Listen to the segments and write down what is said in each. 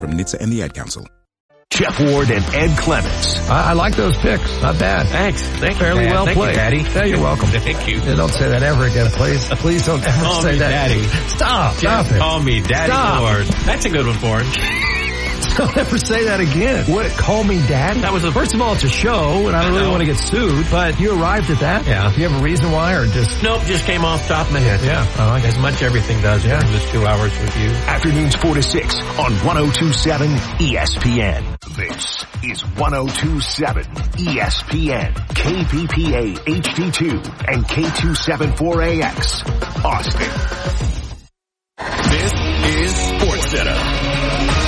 From NHTSA and the Ad Council. Jeff Ward and Ed Clements. I like those picks. Not bad. Thanks. Thank you, Fairly Dad. well Thank played. You, Daddy. Yeah, you're welcome. Thank you. Yeah, don't say that ever again, please. Please don't ever say that. Daddy. Stop it. Call me Daddy Ward. That's a good one for him. Don't ever say that again. What? Call me Daddy? That was First of all, it's a show, and I don't really want to get sued, but you arrived at that? Yeah. Do you have a reason why, or just... Nope, just came off the top of my head. Yeah. As much everything does during this 2 hours with you. Afternoons 4 to 6 on 102.7 ESPN. This is 102.7 ESPN, KPPA HD2, and K274AX, Austin. This is SportsCenter.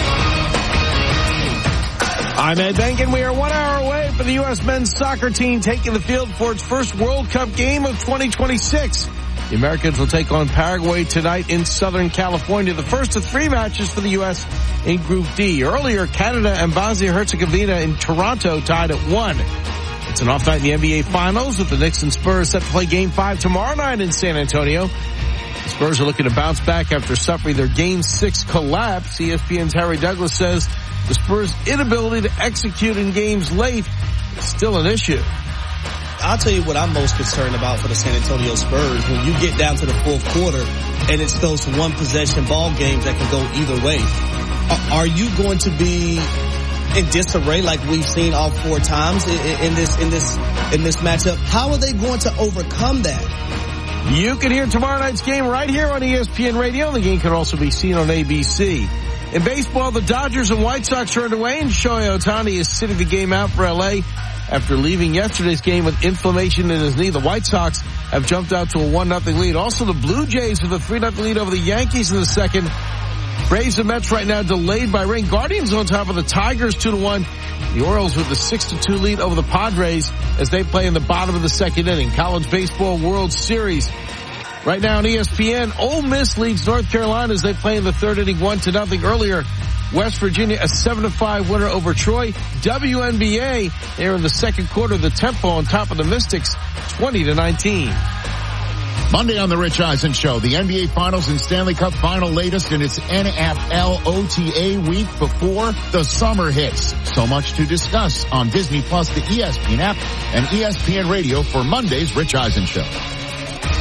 I'm Ed Benkin. We are 1 hour away from the U.S. men's soccer team taking the field for its first World Cup game of 2026. The Americans will take on Paraguay tonight in Southern California, the first of 3 matches for the U.S. in Group D. Earlier, Canada and Bosnia-Herzegovina in Toronto tied at 1. It's an off night in the NBA Finals with the Knicks and Spurs set to play Game 5 tomorrow night in San Antonio. The Spurs are looking to bounce back after suffering their Game 6 collapse. ESPN's Harry Douglas says the Spurs' inability to execute in games late is still an issue. I'll tell you what I'm most concerned about for the San Antonio Spurs. When you get down to the fourth quarter and it's those one-possession ball games that can go either way, are you going to be in disarray like we've seen all 4 times in this matchup? How are they going to overcome that? You can hear tomorrow night's game right here on ESPN Radio. The game can also be seen on ABC. In baseball, the Dodgers and White Sox are underway, and Shohei Ohtani is sitting the game out for L.A. after leaving yesterday's game with inflammation in his knee. The White Sox have jumped out to a 1-0 lead. Also, the Blue Jays with a 3-0 lead over the Yankees in the second. Braves and Mets right now delayed by rain. Guardians on top of the Tigers 2-1. The Orioles with the 6-2 lead over the Padres as they play in the bottom of the second inning. College Baseball World Series. Right now on ESPN, Ole Miss leads North Carolina as they play in the third inning 1-0. Earlier, West Virginia a 7-5 winner over Troy. WNBA, they're in the second quarter. The Tempo on top of the Mystics 20-19. Monday on the Rich Eisen Show, the NBA Finals and Stanley Cup Final latest in its NFL OTA week before the summer hits. So much to discuss on Disney Plus, the ESPN app, and ESPN Radio for Monday's Rich Eisen Show.